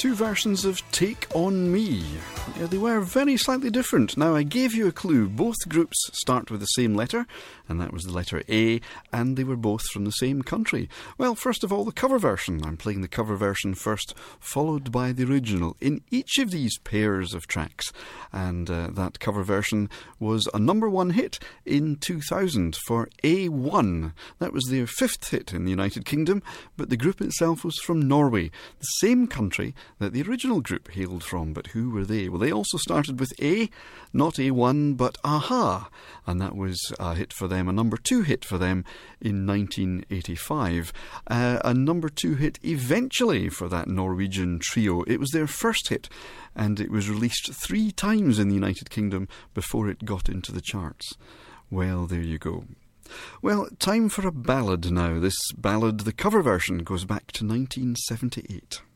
two versions of Take On Me. Yeah, they were very slightly different. Now, I gave you a clue. Both groups start with the same letter, and that was the letter A, and they were both from the same country. Well, first of all, the cover version. I'm playing the cover version first, followed by the original in each of these pairs of tracks. And that cover version was a number one hit in 2000 for A1. That was their fifth hit in the United Kingdom, but the group itself was from Norway, the same country that the original group hailed from. But who were they? Well, they also started with A, not A1, but Aha, and that was a hit for them, a number two hit for them in 1985. A number two hit eventually for that Norwegian trio. It was their first hit, and it was released 3 times in the United Kingdom before it got into the charts. Well, there you go. Well, time for a ballad now. This ballad, the cover version, goes back to 1978.